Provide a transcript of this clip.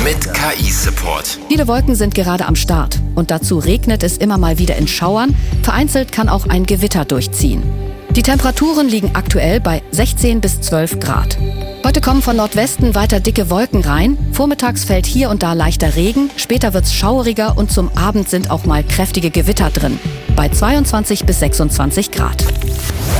mit KI-Support. Viele Wolken sind gerade am Start und dazu regnet es immer mal wieder in Schauern. Vereinzelt kann auch ein Gewitter durchziehen. Die Temperaturen liegen aktuell bei 16 bis 12 Grad. Heute kommen von Nordwesten weiter dicke Wolken rein. Vormittags fällt hier und da leichter Regen, später wird's schaueriger und zum Abend sind auch mal kräftige Gewitter drin. Bei 22 bis 26 Grad.